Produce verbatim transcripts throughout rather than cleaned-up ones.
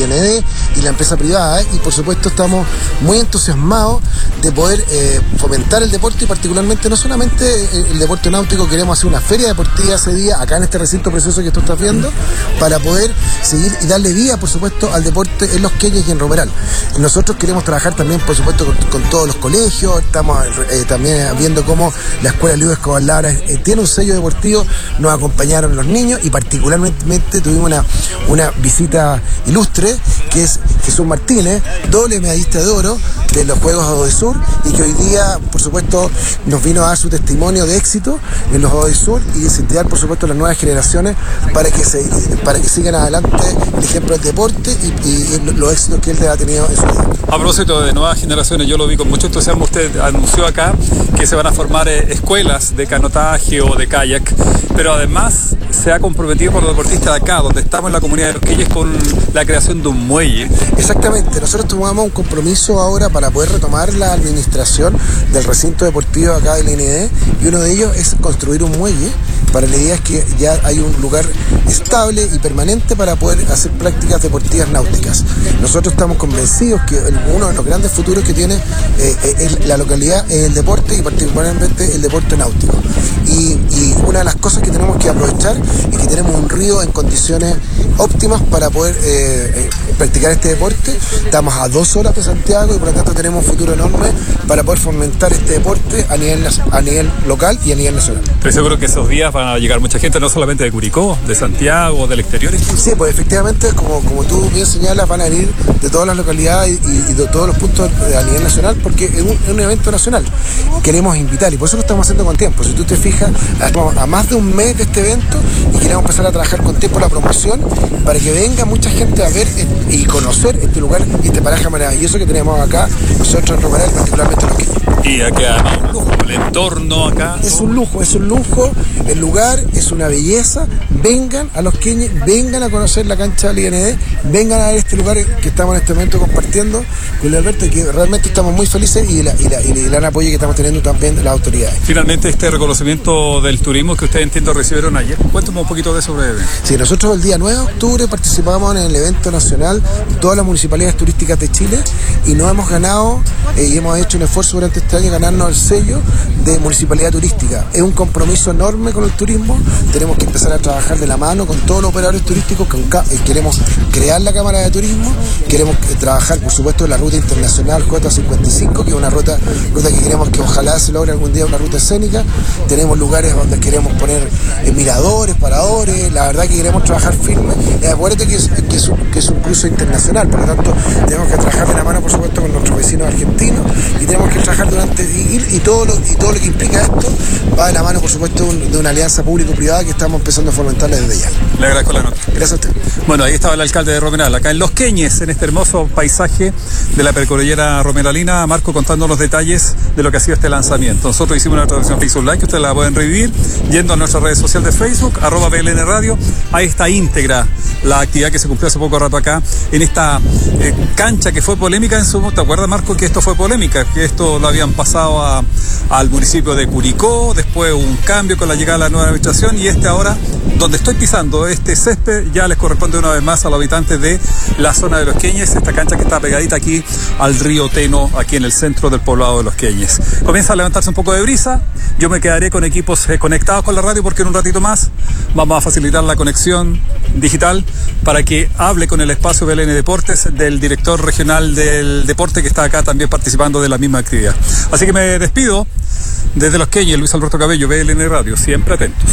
I N D y la empresa privada, y por supuesto estamos muy entusiasmados de poder eh, fomentar el deporte, y particularmente no solamente el deporte náutico. Queremos hacer una feria deportiva ese día acá en este recinto precioso que tú estás viendo, para poder seguir y darle vida, por supuesto, al deporte en Los Queñes y en Romeral. Nosotros queremos trabajar también, por supuesto, con, con todos los colegios. Estamos eh, también viendo cómo la Escuela Luis Escobar Labra eh, tiene un sello deportivo. Nos acompañaron los niños y particularmente tuvimos una, una visita ilustre, que es Jesús Martínez, doble medallista de oro de los Juegos Odesur, y que hoy día, por supuesto, nos vino a dar su testimonio de éxito en los Odesur y incentivar, por supuesto, las nuevas generaciones para que se, para que sigan adelante el ejemplo del deporte y, y, y los éxitos que él ha tenido en su vida. A propósito de nuevas generaciones, yo lo vi con mucho entusiasmo. Usted anunció acá que se van a formar eh, escuelas de canotaje o de kayak, pero además se ha comprometido con los deportistas de acá, donde estamos en la comunidad de Los Queñes, con la creación de un muelle. Exactamente, nosotros tomamos un compromiso ahora para poder retomar la administración del recinto deportivo acá del I N D, y uno de ellos es construir un muelle. Para la idea es que ya hay un lugar estable y permanente para poder hacer prácticas deportivas náuticas. Nosotros estamos convencidos que uno de los grandes futuros que tiene eh, es la localidad es el deporte, y particularmente el deporte náutico. Y, y una de las cosas que tenemos que aprovechar es que tenemos un río en condiciones óptimas para poder eh, eh, practicar este deporte. Estamos a dos horas de Santiago y por lo tanto tenemos un futuro enorme para poder fomentar este deporte a nivel, a nivel local y a nivel nacional. Estoy seguro que esos días van a llegar mucha gente, no solamente de Curicó, de Santiago, del exterior incluso. Sí, pues efectivamente, como, como tú bien señalas, van a venir de todas las localidades y, y de todos los puntos a nivel nacional, porque es un, es un evento nacional. Queremos invitar, y por eso lo estamos haciendo con tiempo. Si tú te fijas, estamos a más de un mes de este evento y queremos empezar a trabajar con tiempo la promoción para que venga mucha gente a ver y conocer este lugar y este paraje maravilloso que tenemos acá nosotros en Romeral, particularmente Los Queñes. Y aquí además un lujo, el entorno acá. Es un lujo, es un lujo, el lugar es una belleza. Vengan a Los Queñes, vengan a conocer la cancha del I N D, vengan a ver este lugar que estamos en este momento compartiendo con Alberto, y que realmente estamos muy felices, y, la, y, la, y el gran apoyo que estamos teniendo también de las autoridades. Finalmente, este reconocimiento del turismo que ustedes, entiendo, recibieron ayer, cuéntame un poquito de eso breve. Sí, nosotros el día nueve de octubre participamos en el evento nacional de todas las municipalidades turísticas de Chile, y nos hemos ganado eh, y hemos hecho un esfuerzo durante este año ganarnos el sello de municipalidad turística. Es un compromiso enorme con el turismo. Tenemos que empezar a trabajar de la mano con todos los operadores turísticos. Con, eh, queremos crear la Cámara de Turismo, queremos eh, trabajar, por supuesto, en la ruta internacional J cincuenta y cinco, que es una ruta, ruta que queremos que ojalá se logre algún día, una ruta escénica. Tenemos lugares donde queremos poner eh, miradores, paradores. La verdad que queremos trabajar firme. Eh, acuérdate que es, que, es un, que es un cruce internacional, por lo tanto tenemos que trabajar de la mano, por supuesto, con nuestros vecinos argentinos, y tenemos que trabajar durante y, y, todo, lo, y todo lo que implica esto va de la mano, por supuesto, un, de una alianza público-privada que estamos empezando a fomentar desde ya. Le agradezco la nota. Gracias a usted. Bueno, ahí estaba el alcalde de Romeral, acá en Los Queñes, en este hermoso paisaje de la percordillera romeralina. Marco, contando los detalles de lo que ha sido este lanzamiento. Nosotros hicimos una transmisión Facebook Live, que ustedes la pueden revivir yendo a nuestra red social de Facebook, arroba B L N Radio. Ahí está íntegra la actividad que se cumplió hace poco rato acá, en esta eh, cancha que fue polémica en su... ¿Te acuerdas, Marco, que esto fue polémica? Que esto lo habían pasado a, al municipio de Curicó, después hubo un cambio con la llegada de la nueva administración, y este ahora, donde estoy pisando, este césped ya les corresponde una vez más a los habitantes de la zona de Los Queñes, esta cancha que está pegadita aquí al río Teno, aquí en el centro del poblado de Los Queñes. Comienza a levantarse un poco de brisa. Yo me quedaré con equipos eh, conectados con la radio, porque en un ratito más vamos a facilitar la conexión digital para que hable con el espacio B L N Deportes del director regional del deporte, que está acá también participando de la misma actividad. Así que me despido desde Los Queñes, Luis Alberto Cabello, B L N Radio, siempre atentos.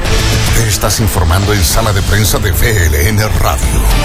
Te estás informando en Sala de Prensa de B L N Radio.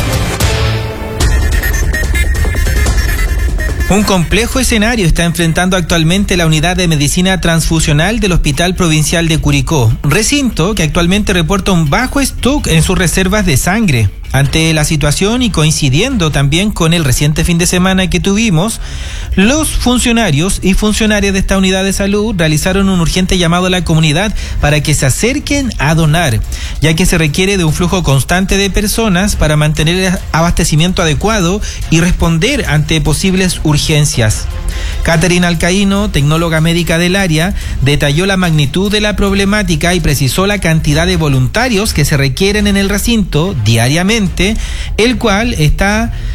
Un complejo escenario está enfrentando actualmente la unidad de medicina transfusional del Hospital Provincial de Curicó, recinto que actualmente reporta un bajo stock en sus reservas de sangre. Ante la situación, y coincidiendo también con el reciente fin de semana que tuvimos, los funcionarios y funcionarias de esta unidad de salud realizaron un urgente llamado a la comunidad para que se acerquen a donar, ya que se requiere de un flujo constante de personas para mantener el abastecimiento adecuado y responder ante posibles urgencias. Caterina Alcaíno, tecnóloga médica del área, detalló la magnitud de la problemática y precisó la cantidad de voluntarios que se requieren en el recinto diariamente, el cual está